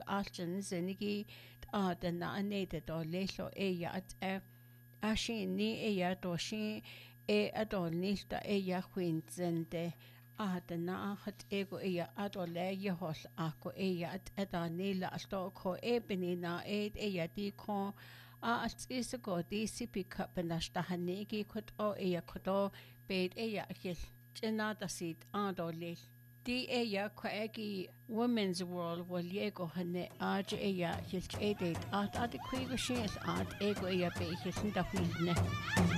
alchan zinigi the na nate do lesho at ashin ni doshin adol nilta quinzende the na hat ego adole yehos ako at edanila asto ko benina di ko at is go di sipi cup and ashtahanigi kut koto bed hil jena da sit adole di kwaegi women's world wal yego hane hil at quigo shis ego be hil